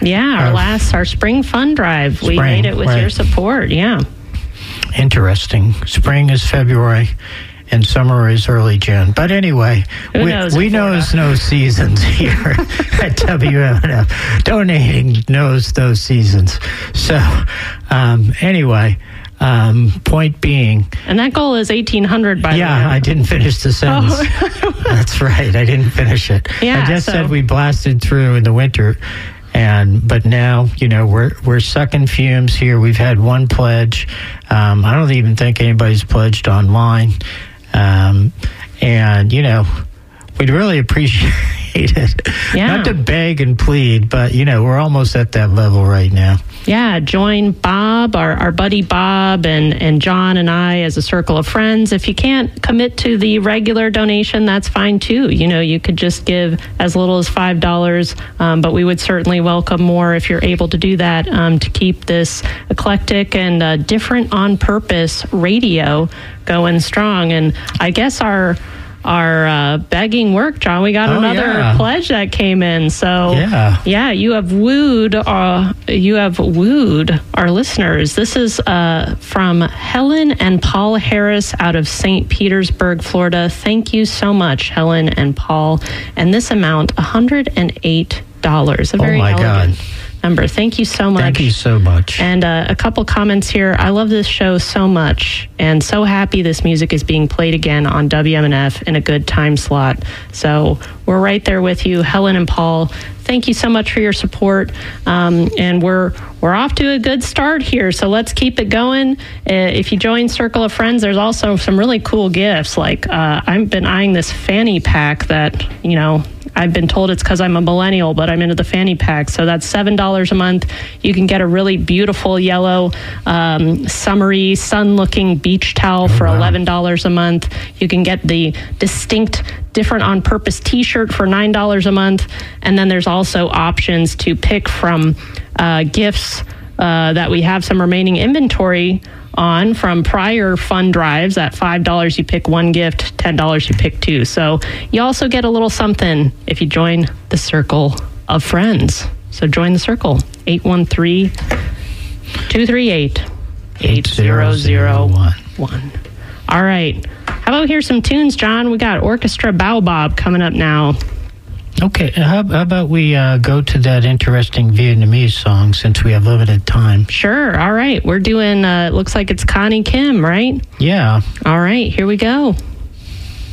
Yeah, our spring fund drive. We made it with your support. Yeah. Interesting. Spring is February and summer is early June. But anyway, we know no seasons here at WMNF. Donating knows those seasons. So anyway, point being. And that goal is 1,800, by the way. Yeah, I didn't finish the sentence. Oh. That's right. I didn't finish it. Yeah, I just said we blasted through in the winter. But now, we're sucking fumes here. We've had one pledge. I don't even think anybody's pledged online. We'd really appreciate it. Yeah. Not to beg and plead, but, we're almost at that level right now. Yeah, join Bob, our buddy Bob, and John and I as a circle of friends. If you can't commit to the regular donation, that's fine too. You could just give as little as $5, but we would certainly welcome more if you're able to do that to keep this eclectic and different on purpose radio going strong. And I guess our begging work, John. We got another pledge that came in. So you have wooed our listeners. This is from Helen and Paul Harris out of St. Petersburg, Florida. Thank you so much, Helen and Paul. And this amount, $108. A very elegant number. Thank you so much. Thank you so much. And a couple comments here. I love this show so much and so happy this music is being played again on WMNF in a good time slot. So we're right there with you, Helen and Paul. Thank you so much for your support. And we're off to a good start here. So let's keep it going. If you join Circle of Friends, there's also some really cool gifts. Like I've been eyeing this fanny pack that, I've been told it's because I'm a millennial, but I'm into the fanny pack. So that's $7 a month. You can get a really beautiful yellow, summery, sun-looking beach towel for $11 a month. You can get the distinct, different on-purpose T-shirt for $9 a month. And then there's also options to pick from gifts that we have some remaining inventory on from prior fund drives. At $5 you pick one gift, $10 you pick two. So you also get a little something if you join the Circle of Friends. So join the circle, 813-238-8001. All right. How about here's some tunes, John? We got Orchestra Baobab coming up now. Okay, how about we go to that interesting Vietnamese song since we have limited time? Sure, all right. We're doing, looks like it's Connie Kim, right? Yeah. All right, here we go.